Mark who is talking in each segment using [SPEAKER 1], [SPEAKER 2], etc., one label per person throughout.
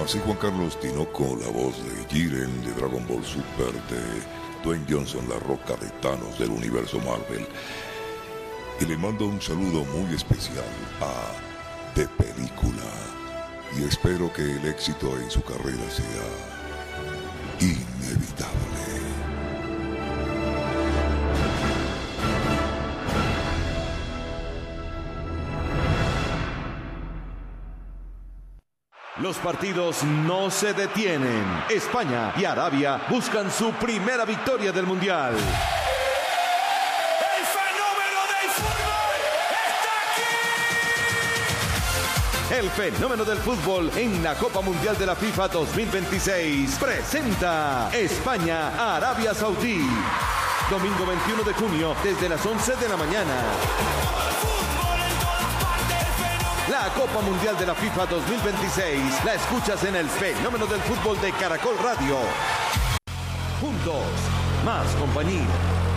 [SPEAKER 1] Así Juan Carlos Tinoco, la voz de Jiren de Dragon Ball Super, de Dwayne Johnson, la roca de Thanos del universo Marvel. Y le mando un saludo muy especial a De Película. Y espero que el éxito en su carrera sea inevitable.
[SPEAKER 2] Los partidos no se detienen. España y Arabia buscan su primera victoria del Mundial.
[SPEAKER 3] ¡El fenómeno del fútbol está aquí!
[SPEAKER 2] El fenómeno del fútbol en la Copa Mundial de la FIFA 2026 presenta España-Arabia Saudí. Domingo 21 de junio desde las 11 de la mañana. La Copa Mundial de la FIFA 2026 la escuchas en el fenómeno del fútbol de Caracol Radio. Juntos, más compañía.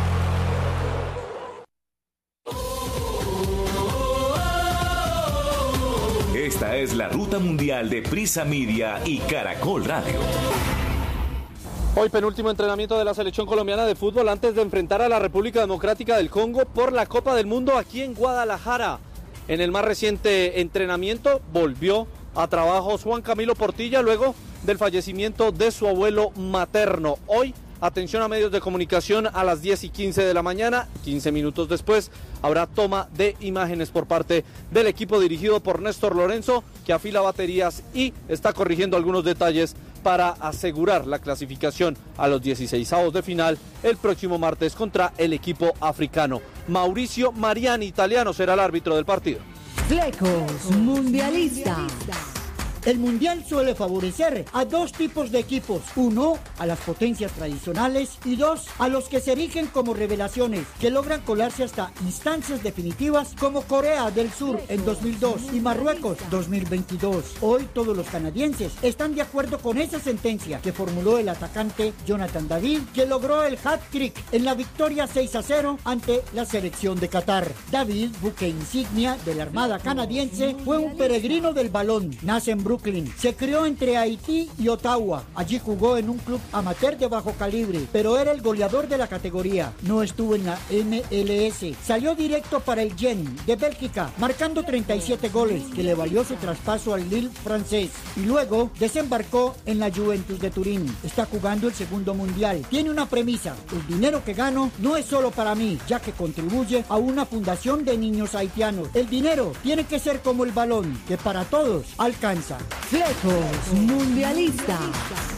[SPEAKER 4] Esta es la ruta mundial de Prisa Media y Caracol Radio.
[SPEAKER 5] Hoy penúltimo entrenamiento de la selección colombiana de fútbol antes de enfrentar a la República Democrática del Congo por la Copa del Mundo aquí en Guadalajara. En el más reciente entrenamiento volvió a trabajos Juan Camilo Portilla luego del fallecimiento de su abuelo materno. Hoy, atención a medios de comunicación a las 10:15 de la mañana, 15 minutos después, habrá toma de imágenes por parte del equipo dirigido por Néstor Lorenzo, que afila baterías y está corrigiendo algunos detalles para asegurar la clasificación a los 16avos de final el próximo martes contra el equipo africano. Mauricio Mariani, italiano, será el árbitro del partido.
[SPEAKER 6] Flecos Mundialistas. El Mundial suele favorecer a dos tipos de equipos. Uno, a las potencias tradicionales, y dos, a los que se erigen como revelaciones, que logran colarse hasta instancias definitivas como Corea del Sur en 2002 y Marruecos 2022. Hoy todos los canadienses están de acuerdo con esa sentencia que formuló el atacante Jonathan David, que logró el hat-trick en la victoria 6-0 ante la selección de Qatar. David, buque insignia de la Armada canadiense, fue un peregrino del balón. Nace en Brooklyn. Se crió entre Haití y Ottawa. Allí jugó en un club amateur de bajo calibre, pero era el goleador de la categoría. No estuvo en la MLS. Salió directo para el Genk de Bélgica, marcando 37 goles, que le valió su traspaso al Lille francés. Y luego desembarcó en la Juventus de Turín. Está jugando el segundo mundial. Tiene una premisa: el dinero que gano no es solo para mí, ya que contribuye a una fundación de niños haitianos. El dinero tiene que ser como el balón, que para todos alcanza. Flecos Mundialistas.